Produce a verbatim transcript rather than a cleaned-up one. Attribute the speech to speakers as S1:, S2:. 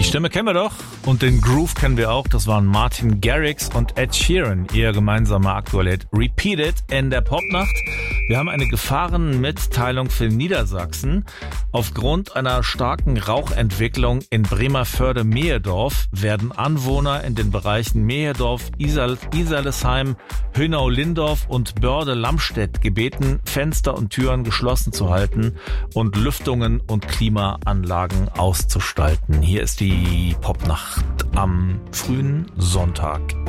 S1: Die Stimme kennen wir doch und den Groove kennen wir auch. Das waren Martin Garrix und Ed Sheeran, ihr gemeinsamer aktueller Hit Repeat It in der Popnacht. Wir haben eine Gefahrenmitteilung für Niedersachsen. Aufgrund einer starken Rauchentwicklung in Bremervörde-Mehedorf werden Anwohner in den Bereichen Mehedorf, Isal, Isalesheim, Hönau-Lindorf und Börde-Lamstedt gebeten, Fenster und Türen geschlossen zu halten und Lüftungen und Klimaanlagen auszustalten. Hier ist die Popnacht am frühen Sonntag.